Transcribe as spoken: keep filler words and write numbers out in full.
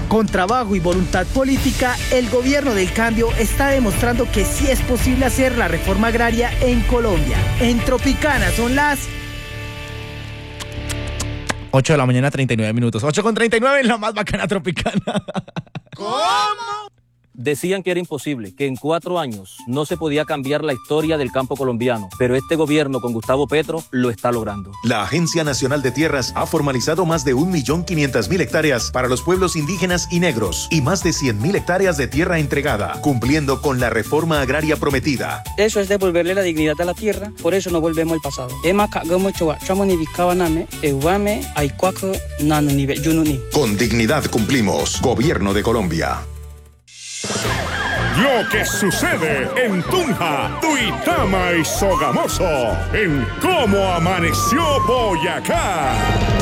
Con trabajo y voluntad política, el gobierno del cambio está demostrando que sí es posible hacer la reforma agraria en Colombia. En Tropicana son las ocho de la mañana, treinta y nueve minutos. ocho con treinta y nueve en la más bacana Tropicana. ¿Cómo? Decían que era imposible, que en cuatro años no se podía cambiar la historia del campo colombiano, pero este gobierno con Gustavo Petro lo está logrando. La Agencia Nacional de Tierras ha formalizado más de un millón quinientas mil hectáreas para los pueblos indígenas y negros y más de cien mil hectáreas de tierra entregada, cumpliendo con la reforma agraria prometida. Eso es devolverle la dignidad a la tierra, por eso no volvemos al pasado. Con dignidad cumplimos. Gobierno de Colombia. Lo que sucede en Tunja, Duitama y Sogamoso, en Cómo Amaneció Boyacá.